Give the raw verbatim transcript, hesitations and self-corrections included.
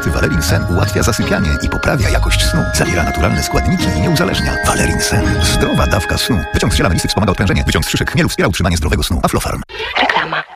diety Valerin Sen ułatwia zasypianie i poprawia jakość snu. Zawiera naturalne składniki i nie uzależnia. Valerin Sen. Zdrowa dawka snu. Wyciąg z ziela melisy wspomaga odprężenie. Wyciąg z szyszek chmielu wspiera utrzymanie zdrowego snu. Aflofarm. Reklama.